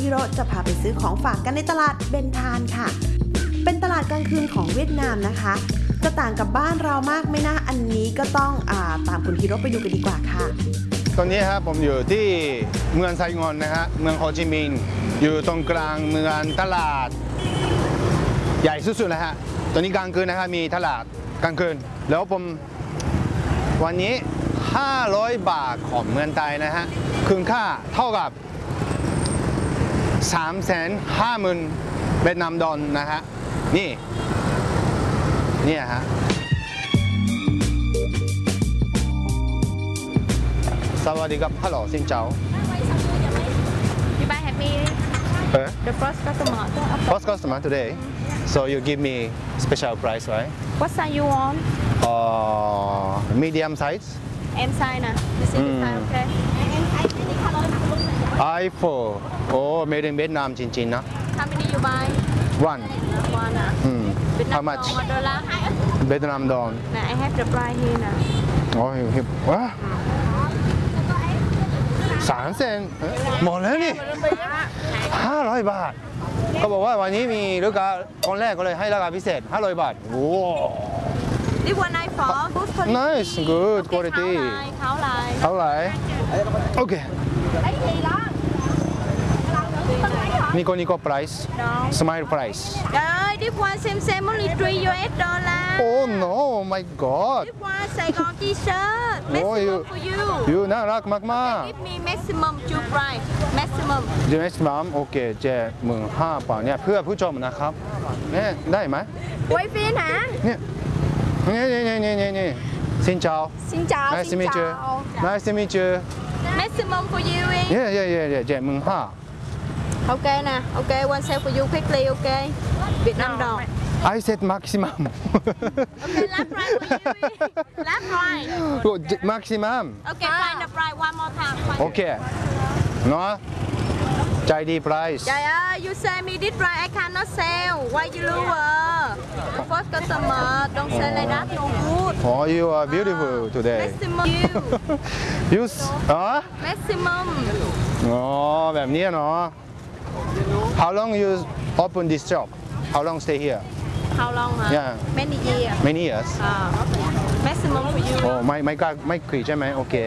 ฮิโร่จะพาไปซื้อของฝากกันในตลาดเบนทานค่ะเป็นตลาดกลางคืนของเวียดนามนะคะจะต่างกับบ้านเรามากไหมนะอันนี้ก็ต้องตามคุณฮิโร่ไปดูกันดีกว่าค่ะตอนนี้ครับผมอยู่ที่เมืองไซงอนนะฮะเมืองโฮจิมินห์อยู่ตรงกลางเมืองตลาดใหญ่สุดๆนะฮะตอนนี้กลางคืนนะฮะมีตลาดกลางคืนแล้วผมวันนี้500 บาทของเมืองไทยนะฮะคืนค่าเท่ากับ350,000 เวียดนามดอลนะฮะนี่ฮะสวัสดีครับฮัลโหลซินเจ้า You buy happy the first customer First customer today so you give me special price right What size you want medium size Em size nè This is the size okay iPhone โอ้ made in Vietnam จริงๆนะ How many you buy One อ่ะ How much $1 Vietnam dong Nè I have the price here นโอ้ยว้า300,000หมดแล้วนี่500 บาทเขาบอกว่าวันนี้มีลูกค้าคนแรกก็เลยให้ราคาพิเศษ500 บาทโอ้ This one iPhone good quality Nice good quality เท่าไหร่โอเคนี่ก็ price smile price Trời ơi this one same only $3 Oh no my god This one Sài Gòn t-shirt maximum for you you น่ารักมาก Give me maximum two price maximum ๆ James Mom โอเค75,000 บาทเนี่ยเพื่อผู้ชมนะครับเนี่ยได้ไหม Quay phim hả เนี่ยนี่Xin chào Xin chào Nice to xin meet you chào Nice to meet you Maximum for you Yeah 75,000 Ok nè, ok, one sale for you quickly, ok. Việt Nam đồng. I said maximum Ok, last price for you. Last price. maximum Ok, find the price one more time. โอเคเนาะใจดี price Trời ơi, you say me this price, I cannot sell. Why you lower? First customer, don't say like that, no good. Oh you are beautiful today Maximum you. You อ๋อ Maximum. อ๋อแบบนี้เนาะ How long you open this shop How long stay here How long hả? Yeah. Many years. Many years Maximum for you. โอ้ไม่คุยใช่ไหมโอเค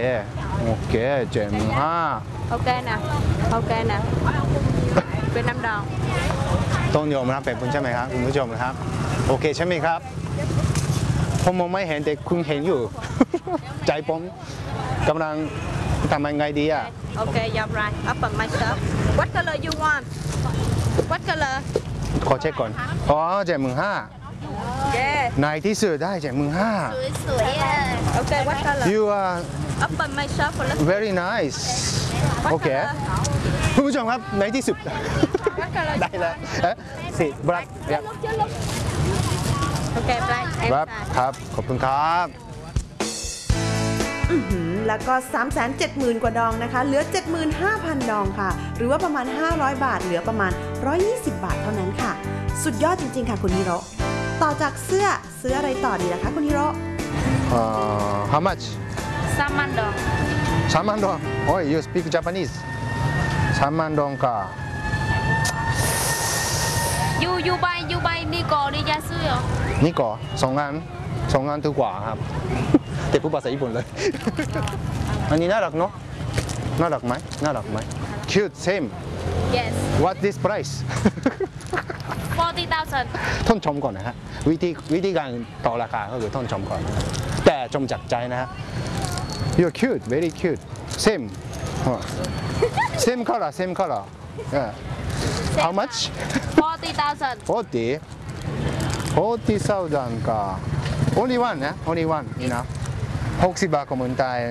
75,000 Ok nè, ok nè. Việt Nam đồng. ต้องยอมรับแบบคุณใช่ไหมครับคุณผู้ชมครับโอเคใช่ไหมครับผมมองไม่เห็นแต่คุณเห็นอยู่ ใจผมกำลังทำยังไงดีอ่ะ Okay, you're right. Open my shop. What color you want? What color? ขอเช็คก่อนอ๋อ75,000 Yeah. ในที่สุดได้75,000 Okay, what color? You are Open my shop for let's very nice What โอเค color? คุณผู้ชมครับในที่สุด What color? ได้แล้วสิบลัก Okay, black. ครับครับขอบคุณครับแล้วก็ 370,000 กว่าดองนะคะเหลือ 75,000 ดองค่ะหรือว่าประมาณ500 บาทเหลือประมาณ120 บาทเท่านั้นค่ะสุดยอดจริงๆค่ะคุณฮิโร่ต่อจากเสื้ออะไรต่อดีนะคะคุณฮิโร่ How much Salmon dong. 3만 동 Oh you speak Japanese 3만 동か You buy đi cổ đi ra xưa. นี่ก่อ2 อันถูกกว่าครับ แต่พูดภาษาญี่ปุ่นเลย อันนี้น่ารักเนาะน่ารักไหม Cute same Yes. What this price 40,000. ท่านชมก่อนนะฮะวิธีการต่อราคาก็คือท่านชมก่อนแต่ชมจากใจนะฮะ You're cute very cute same same color yeah. How much 40,000. 40,000 か Only one นะ Only one นี่นะ60 บาทของเมืองไทย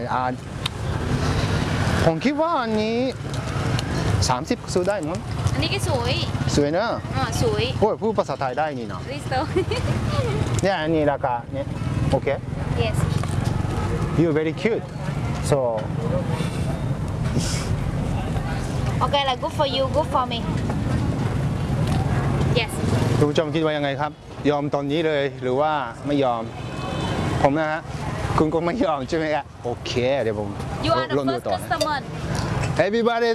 ผมคิดว่าอันนี้30ซื้อได้มั้ง Anh đi cái suối. สวยนะ Suối. โอ้ยพูดภาษาไทยได้นี่นะ Risto. เนี่ยอันนี้ราคาเนี่ยโอเค Yes. You very cute so Okay là good for you, good for me. Yes. คุณผู้ชมคิดว่ายังไงครับ ยอมตอนนี้เลยหรือว่าไม่ยอมผมนะฮะคุณคงไม่ยอมใช่ไหมครับโอเคเดี๋ยวผม You are the ลองดู first ต่อนะ customer. Everybody